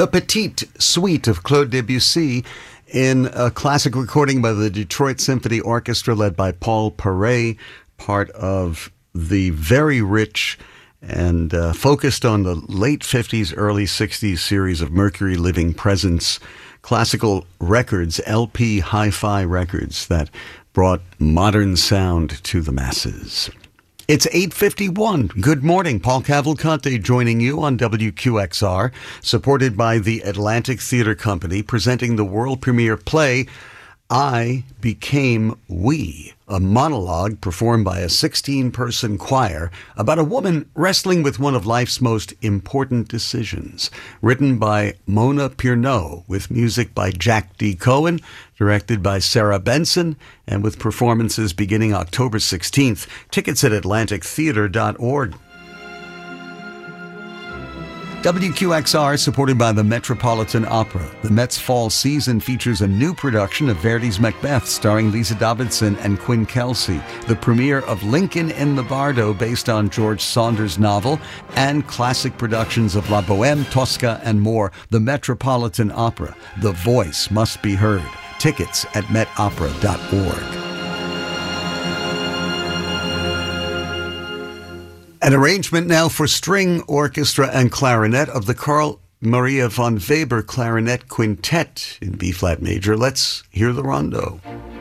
the Petite Suite of Claude Debussy in a classic recording by the Detroit Symphony Orchestra led by Paul Paray, part of the very rich and focused on the late 50s, early 60s series of Mercury Living Presence classical records, LP hi-fi records that brought modern sound to the masses. It's 8:51. Good morning. Paul Cavalcante joining you on WQXR, supported by the Atlantic Theatre Company, presenting the world premiere play, I Became We, a monologue performed by a 16-person choir about a woman wrestling with one of life's most important decisions. Written by Mona Pirneau, with music by Jack D. Cohen, directed by Sarah Benson, and with performances beginning October 16th. Tickets at atlantictheatre.org. WQXR, supported by the Metropolitan Opera. The Met's fall season features a new production of Verdi's Macbeth, starring Lisa Davidson and Quinn Kelsey, the premiere of Lincoln in the Bardo, based on George Saunders' novel, and classic productions of La Bohème, Tosca, and more. The Metropolitan Opera. The voice must be heard. Tickets at metopera.org. An arrangement now for string, orchestra, and clarinet of the Carl Maria von Weber Clarinet Quintet in B-flat major. Let's hear the rondo.